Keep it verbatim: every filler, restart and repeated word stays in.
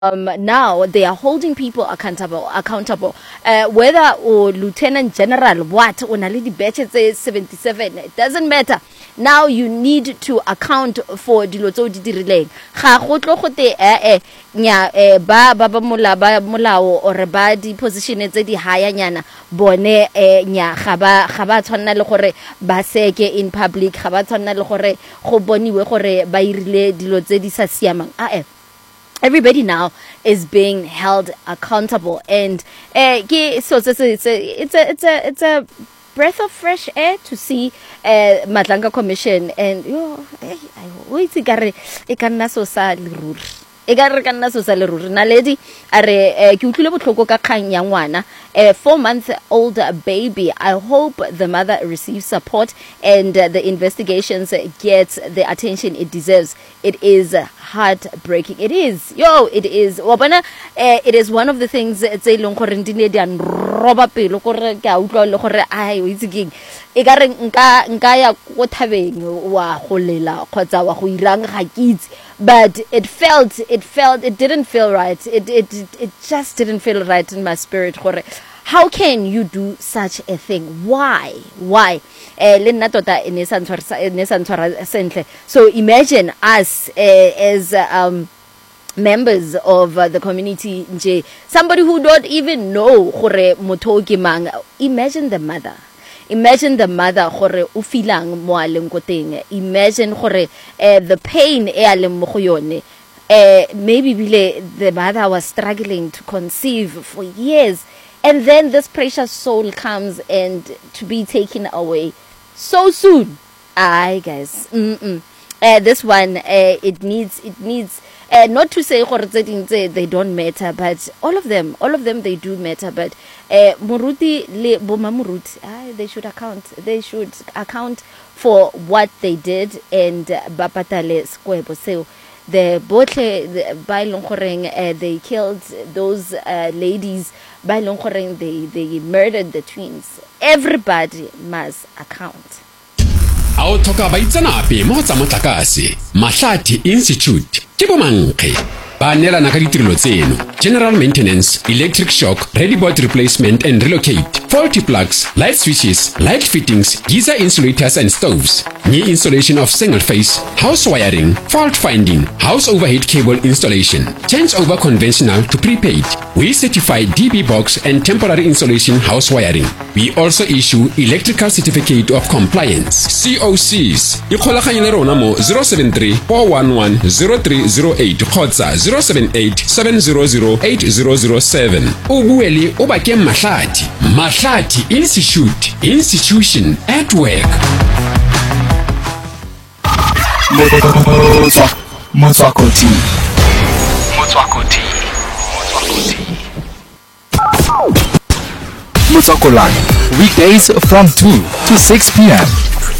Um, now they are holding people accountable. Accountable, uh, whether or Lieutenant General, what on a lady batch seventy-seven, it doesn't matter. Now you need to account for dilo tso di dirileng. Ga go tlo go te eh eh nya eh ba ba ba mola ba molao or ba di position tse di haya nyana bone eh nya ga ba ga ba tshwanna le gore ba seke in public, ga ba tshwanna le gore go boniwe gore ba irile dilo tse di sa siamang. Ah eh everybody now is being held accountable, and uh, so it's a, it's a it's a it's a it's a breath of fresh air to see uh, Madlanga Commission, and yo o itse ka re e ka nna so sa leruri e ka re ka nna so sa leruri na ledi a re ke utlwile botlhoko ka kgang ya ngwana, a four month old baby. I hope the mother receives support and uh, the investigations gets the attention it deserves. It is heartbreaking. It is. Yo, it is. Wabana, uh, it is one of the things tse ileng gore ndine di an roba pelo gore ke a utlwa le gore ai o itse keng e ka re nka nka ya go thabeng wa go lela kgotsa wa go irang ga kitse, but it felt it felt it didn't feel right. It it it just didn't feel right in my spirit gore how can you do such a thing? Why? Why? Eh le nna tota ene sa ntshwara ene sa ntshwara sentle. So imagine us uh, as um members of uh, the community nje, somebody who don't even know gore motho ke mang. Imagine the mother. Imagine the mother gore o filang mo aleng go teng. Imagine gore uh, the pain e a leng mo go yone. Uh, maybe bile the mother was struggling to conceive for years, and then this precious soul comes and to be taken away so soon. Aye, guys. Mm-mm. Uh, this one, uh, it needs, it needs, uh, not to say they don't matter, but all of them, all of them, they do matter. But uh, Muruti le Boma Muruti, ah, they should account. They should account for what they did, and Bapatale Squebo. So the botle by Longkoreng, uh, they killed those uh, ladies. By Longkoreng, they they murdered the twins. Everybody must account. Ao toka baitsanape mo tsa motlakase Mahlati Institute ke bomankge ba nela na ka ditirelo tseno: general maintenance, electric shock, ready board replacement and relocate, faulty plugs, light switches, light fittings, geyser insulators and stoves, new installation of single phase, house wiring, fault finding, house overhead cable installation, change over conventional to prepaid. We certify D B box and temporary installation house wiring. We also issue electrical certificate of compliance, C O Cs. Ikgolaganye le rona mo zero seven three, four one one, zero three zero eight kgotsa zero seven eight, seven zero zero, eight zero zero seven. O buele o ba ke Mahlati. Mahlati Institute, institution at work. Motswako T. Motswako T. Motswako T. Motswako Live, weekdays from two to six p m